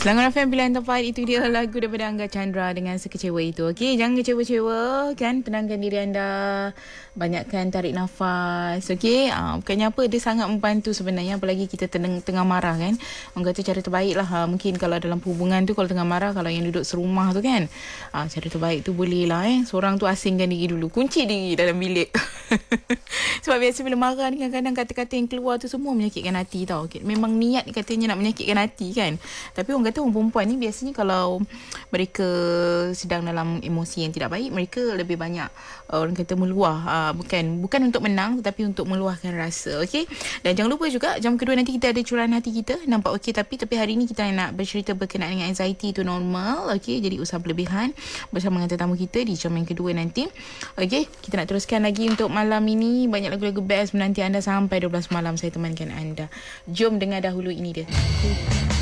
Langgar FM pilihan tepat. Itu dia lagu daripada Angga Chandra dengan Sekecewa Itu. Okey, jangan kecewa-cewa kan. Tenangkan diri anda. Banyakkan tarik nafas. Okey, bukannya apa, dia sangat membantu sebenarnya. Apalagi kita tengah marah kan. Orang kata cara terbaik lah. Mungkin kalau dalam hubungan tu, kalau tengah marah, kalau yang duduk serumah tu kan, cara terbaik tu boleh lah seorang tu asingkan diri dulu. Kunci diri dalam bilik. Sebab biasa bila marah ni, kadang-kadang kata-kata yang keluar tu semua menyakitkan hati tau. Okay. Memang niat katanya nak menyakitkan hati kan. Tapi orang kata orang perempuan ni biasanya kalau mereka sedang dalam emosi yang tidak baik, mereka lebih banyak orang kata meluah. Bukan untuk menang, tetapi untuk meluahkan rasa. Okay. Dan jangan lupa juga jam kedua nanti kita ada curahan hati kita. Nampak okey, tapi hari ni kita nak bercerita berkenaan dengan anxiety tu normal. Okay. Jadi usah berlebihan bersama dengan tetamu kita di jam yang kedua nanti. Okay. Kita nak teruskan lagi untuk malam ini. Banyak lagu-lagu best menanti anda sampai 12 malam. Saya temankan anda. Jom dengar dahulu ini dia.